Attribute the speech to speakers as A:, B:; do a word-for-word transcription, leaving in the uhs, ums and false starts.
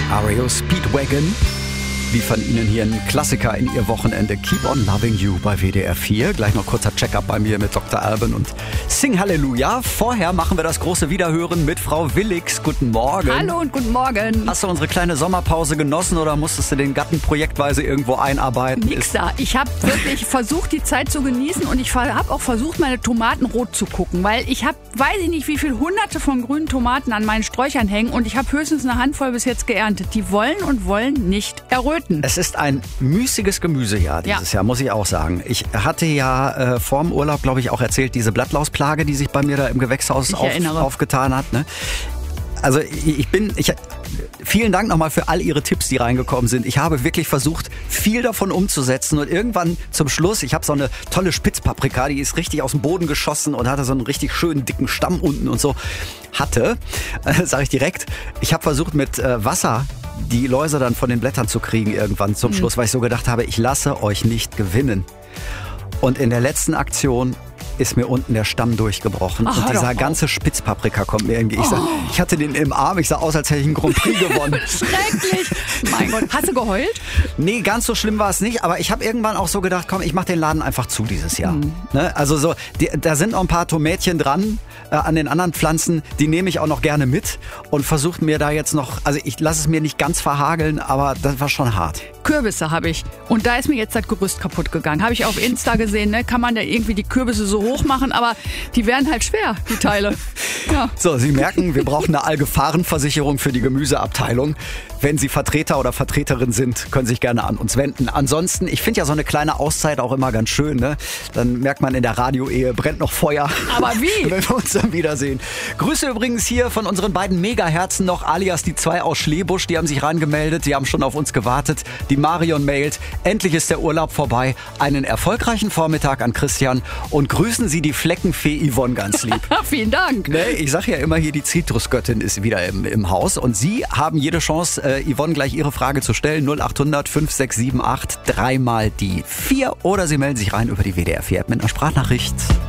A: R E O Speedwagon liefern Ihnen hier einen Klassiker in Ihr Wochenende. Keep on Loving You bei W D R vier. Gleich noch kurzer Check-up bei mir mit Doktor Alban und Sing Halleluja. Vorher machen wir das große Wiederhören mit Frau Willigks. Guten Morgen.
B: Hallo und guten Morgen.
A: Hast du unsere kleine Sommerpause genossen oder musstest du den Gatten projektweise irgendwo einarbeiten?
B: Nix da. Ich habe wirklich versucht, die Zeit zu genießen und ich habe auch versucht, meine Tomaten rot zu gucken, weil ich habe, weiß ich nicht, wie viele hunderte von grünen Tomaten an meinen Sträuchern hängen und ich habe höchstens eine Handvoll bis jetzt geerntet. Die wollen und wollen nicht erröten.
A: Es ist ein müßiges Gemüsejahr dieses ja. Jahr, muss ich auch sagen. Ich hatte ja äh, vor dem Urlaub, glaube ich, auch erzählt, diese Blattlausplage, die sich bei mir da im Gewächshaus auf, aufgetan hat. Ne? Also ich bin... Ich, Vielen Dank nochmal für all Ihre Tipps, die reingekommen sind. Ich habe wirklich versucht, viel davon umzusetzen und irgendwann zum Schluss, ich habe so eine tolle Spitzpaprika, die ist richtig aus dem Boden geschossen und hatte so einen richtig schönen dicken Stamm unten und so. Hatte, äh, sage ich direkt, ich habe versucht mit äh, Wasser die Läuse dann von den Blättern zu kriegen irgendwann zum mhm. Schluss, weil ich so gedacht habe, ich lasse euch nicht gewinnen. Und in der letzten Aktion ist mir unten der Stamm durchgebrochen. Ach, und dieser ganze Spitzpaprika kommt mir irgendwie. Ich, sah, ich hatte den im Arm, ich sah aus, als hätte ich einen Grand Prix gewonnen.
B: Schrecklich. Mein Gott, hast du geheult?
A: Nee, ganz so schlimm war es nicht, aber ich habe irgendwann auch so gedacht, komm, ich mache den Laden einfach zu dieses Jahr. Mhm. Ne? Also so, die, da sind noch ein paar Tomätchen dran äh, an den anderen Pflanzen, die nehme ich auch noch gerne mit und versuche mir da jetzt noch, also ich lasse es mir nicht ganz verhageln, aber das war schon hart.
B: Kürbisse habe ich und da ist mir jetzt das Gerüst kaputt gegangen. Habe ich auf Insta gesehen, ne? Kann man da irgendwie die Kürbisse so hoch machen, aber die werden halt schwer, die Teile. Ja.
A: So, Sie merken, wir brauchen eine Allgefahrenversicherung für die Gemüseabteilung. Wenn Sie Vertreter oder Vertreterin sind, können Sie sich gerne an uns wenden. Ansonsten, ich finde ja so eine kleine Auszeit auch immer ganz schön. Ne? Dann merkt man, in der Radioehe brennt noch Feuer.
B: Aber wie?
A: Wenn wir uns dann wiedersehen. Grüße übrigens hier von unseren beiden Megaherzen noch, alias die zwei aus Schlebusch. Die haben sich rangemeldet, die haben schon auf uns gewartet. Die Marion mailt, endlich ist der Urlaub vorbei. Einen erfolgreichen Vormittag an Christian und grüßen Sie die Fleckenfee Yvonne ganz lieb.
B: Vielen Dank.
A: Ne, ich sage ja immer hier, die Zitrusgöttin ist wieder im, im Haus und Sie haben jede Chance, äh, Yvonne gleich Ihre Frage zu stellen. null acht hundert fünf sechs sieben acht, dreimal die vier oder Sie melden sich rein über die W D R vier App mit einer Sprachnachricht.